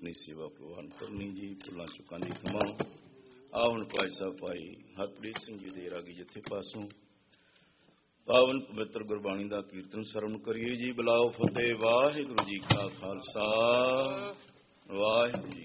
ਆਪਣੀ ਸੇਵਾ ਪ੍ਰਵਾਨ ਕਰਨੀ ਜੀ। ਭੁੱਲਾਂ ਚੁੱਕਾਂ ਦੀ ਖਿਮਾ। ਆ ਹੁਣ ਭਾਈ ਸਾਹਿਬ ਭਾਈ ਹਰਪ੍ਰੀਤ ਸਿੰਘ ਜੀ ਦੇ ਰਾਗੀ ਜਿੱਥੇ ਪਾਸੋਂ ਪਾਵਨ ਪਵਿੱਤਰ ਗੁਰਬਾਣੀ ਦਾ ਕੀਰਤਨ ਸਰਵਣ ਕਰੀਏ ਜੀ। ਬੁਲਾਓ ਫਤਿਹ। ਵਾਹਿਗੁਰੂ ਜੀ ਕਾ ਖਾਲਸਾ, ਵਾਹਿਗੁਰੂ ਜੀ।